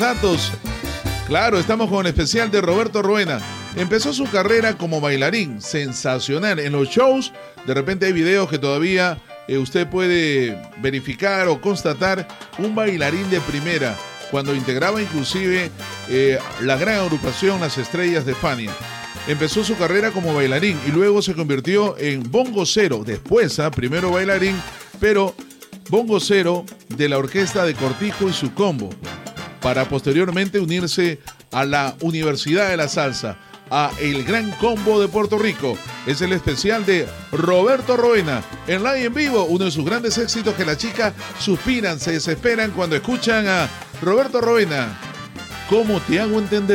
datos. Claro, estamos con el especial de Roberto Roena. Empezó su carrera como bailarín, sensacional. En los shows, de repente hay videos que todavía usted puede verificar o constatar. Un bailarín de primera, cuando integraba inclusive la gran agrupación Las Estrellas de Fania. Empezó su carrera como bailarín y luego se convirtió en bongocero. Después, primero bailarín, pero bongocero de la orquesta de Cortijo y su combo, para posteriormente unirse a la Universidad de la Salsa, a el Gran Combo de Puerto Rico. Es el especial de Roberto Roena, en live en vivo, uno de sus grandes éxitos que las chicas suspiran, se desesperan cuando escuchan a Roberto Roena. ¿Cómo te hago entender?